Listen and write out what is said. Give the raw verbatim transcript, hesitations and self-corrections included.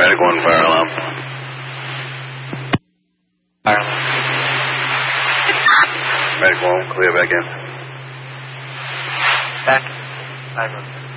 Medic one, fire alarm. Fire alarm. Medic one, clear back in. Back. Five.